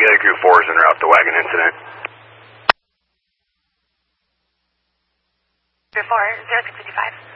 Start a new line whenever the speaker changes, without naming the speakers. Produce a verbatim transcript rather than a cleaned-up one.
Gather Crew four is en route to wagon incident.
Crew four, zero six fifty-five.